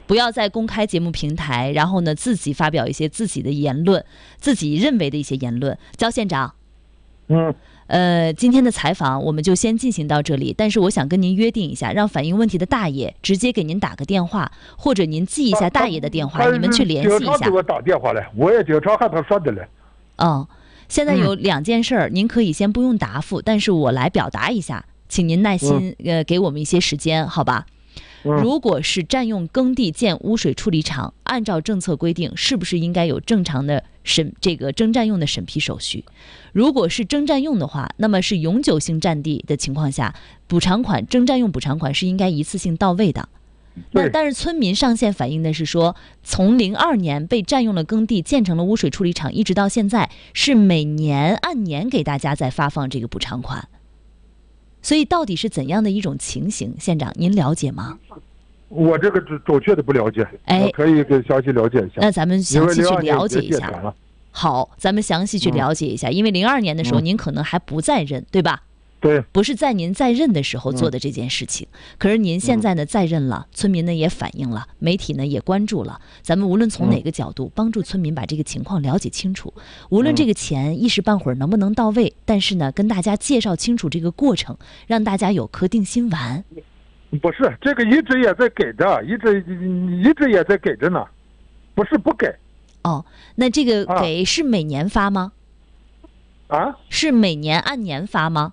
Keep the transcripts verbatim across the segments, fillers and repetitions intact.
不要在公开节目平台，然后呢自己发表一些自己的言论，自己认为的一些言论。焦县长， 嗯。 呃，今天的采访我们就先进行到这里，但是我想跟您约定一下，让反映问题的大爷直接给您打个电话，或者您记一下大爷的电话，你们去联系一下。 经常给我打电话来，我也经常和他说的了。 嗯，现在有两件事儿、嗯，您可以先不用答复，但是我来表达一下，请您耐心、嗯、呃给我们一些时间，好吧？如果是占用耕地建污水处理厂，按照政策规定，是不是应该有正常的审这个征占用的审批手续？如果是征占用的话，那么是永久性占地的情况下，补偿款征占用补偿款是应该一次性到位的。那但是村民上线反映的是说，从零二年被占用了耕地建成了污水处理厂，一直到现在是每年按年给大家在发放这个补偿款。所以到底是怎样的一种情形，县长您了解吗？ 我这个准确的不了解，哎，我可以给详细了解一下。 那咱们详细去了解一下。好，咱们详细去了解一下，嗯、因为零二年的时候、嗯、您可能还不在任，对吧？ 对， 不是在您在任的时候做的这件事情。嗯、可是您现在呢在任了，村民呢也反映了，媒体呢也关注了。咱们无论从哪个角度帮助村民把这个情况了解清楚，无论这个钱一时半会儿能不能到位，但是呢跟大家介绍清楚这个过程，让大家有颗定心丸。 不是，这个一直也在给着，一直一直也在给着呢，不是不给。 哦，那这个给是每年发吗？ 啊？ 是每年按年发吗？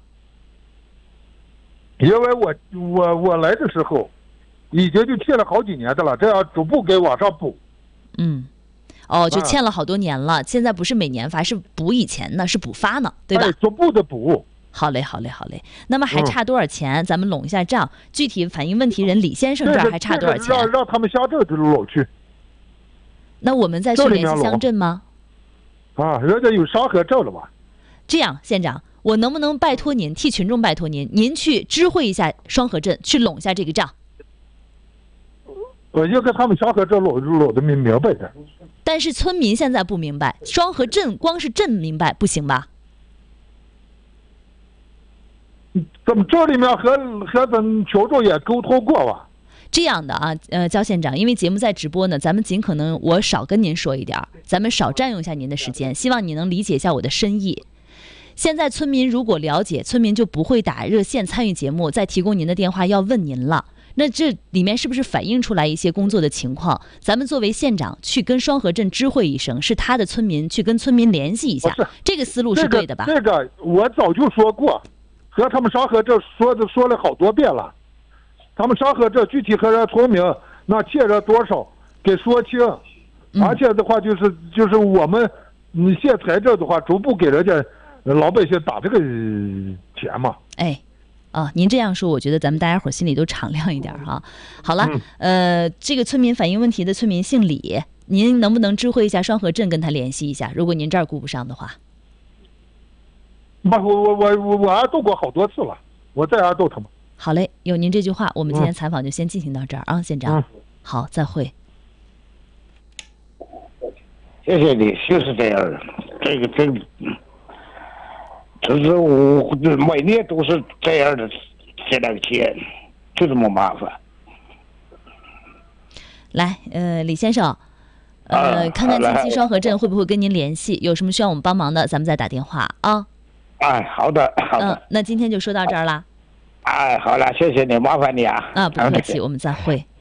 因为我我我来的时候，已经就欠了好几年的了，这样逐步给往上补。 嗯，哦，就欠了好多年了，啊、现在不是每年发，是补以前呢，是补发呢，对吧？ 哎、逐步的补。 好嘞，好嘞，好嘞。那么还差多少钱？嗯、咱们拢一下账。具体反映问题人李先生这儿还差多少钱？ 这个、让让他们乡镇就拢去。 那我们再去联系乡镇吗？ 啊，人家有商核证了吧？ 这样，县长。我能不能拜托您，替群众拜托您，您去知会一下双河镇，去拢一下这个账。 我就跟他们双河镇拢拢的明明白的。 但是村民现在不明白，双河镇光是镇明白不行吧？ 怎么这里面和和咱群众也沟通过吧？ 这样的啊，呃，焦县长，因为节目在直播呢，咱们尽可能我少跟您说一点，咱们少占用一下您的时间，希望你能理解一下我的深意。现在村民如果了解，村民就不会打热线参与节目，再提供您的电话要问您了。那这里面是不是反映出来一些工作的情况？咱们作为县长去跟双河镇知会一声，是他的村民去跟村民联系一下，这个思路是对的吧？ 这个、这个、我早就说过，和他们双河镇说的说了好多遍了。他们双河镇具体和人村民那欠着多少给说清，嗯、而且的话就是就是我们你县财政的话，逐步给人家。老百姓打这个钱嘛？ 哎，啊，您这样说，我觉得咱们大家伙心里都敞亮一点哈。好了，嗯、呃，这个村民反映问题的村民姓李，您能不能知会一下双河镇，跟他联系一下？如果您这儿顾不上的话， 我我我我我挨斗过好多次了，我再挨斗他们。 好嘞，有您这句话，我们今天采访就先进行到这儿、嗯、啊，县长、嗯。好，再会。 谢谢你，就是这样的，这个真。就是我每年都是这样的，这两个钱就这么麻烦。 来，呃，李先生，呃，啊、看看近期双河镇会不会跟您联系，有什么需要我们帮忙的，咱们再打电话啊。 哎，好的，好的。 嗯，那今天就说到这儿啦。 哎，好了，谢谢你，麻烦你啊。 啊，不客气，我们再会。